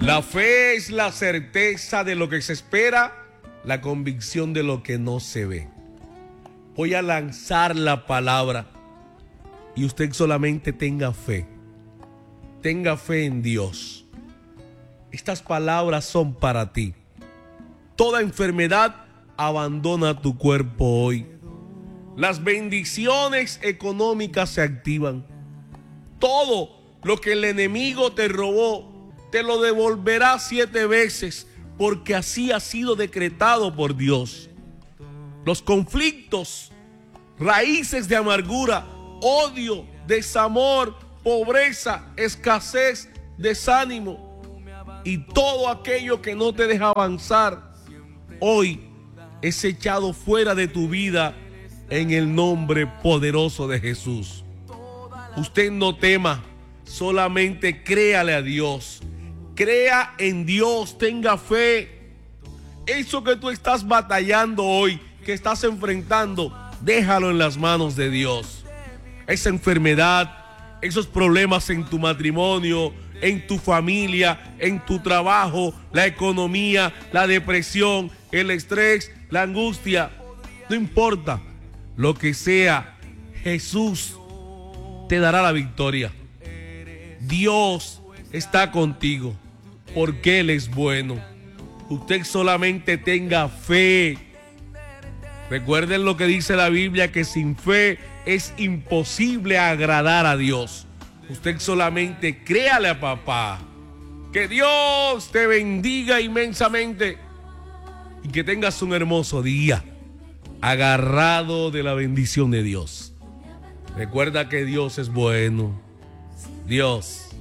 La fe es la certeza de lo que se espera, la convicción de lo que no se ve. Voy a lanzar la palabra y usted solamente tenga fe. Tenga fe en Dios. Estas palabras son para ti. Toda enfermedad abandona tu cuerpo hoy. Las bendiciones económicas se activan. Todo lo que el enemigo te robó, te lo devolverá 7 veces, porque así ha sido decretado por Dios. Los conflictos, raíces de amargura, odio, desamor, pobreza, escasez, desánimo y todo aquello que no te deja avanzar, hoy es echado fuera de tu vida en el nombre poderoso de Jesús. Usted no tema, solamente créale a Dios. Crea en Dios, tenga fe. Eso que tú estás batallando hoy, que estás enfrentando, déjalo en las manos de Dios. Esa enfermedad, esos problemas en tu matrimonio, en tu familia, en tu trabajo, la economía, la depresión, el estrés, la angustia, no importa lo que sea, Jesús te dará la victoria. Dios está contigo porque Él es bueno. Usted solamente tenga fe. Recuerden lo que dice la Biblia, que sin fe es imposible agradar a Dios. Usted solamente créale a papá. Que Dios te bendiga inmensamente y que tengas un hermoso día agarrado de la bendición de Dios. Recuerda que Dios es bueno. Dios